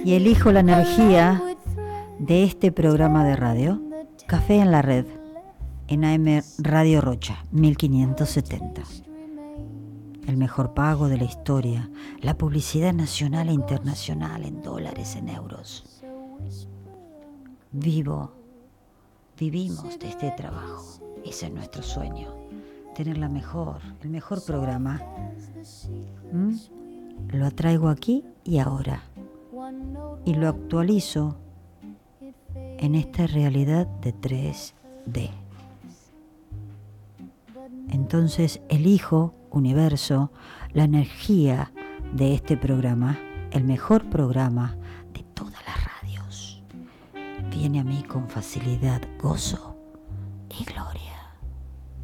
y elijo la energía de este programa de radio, Café en la Red, en AM Radio Rocha, 1570. El mejor pago de la historia, la publicidad nacional e internacional en dólares, en euros. Vivimos de este trabajo. Ese es nuestro sueño, tener el mejor programa. Lo atraigo aquí y ahora y lo actualizo en esta realidad de 3D. Entonces elijo, universo, la energía de este programa, el mejor programa de todas las radios. Viene a mí con facilidad, gozo y gloria.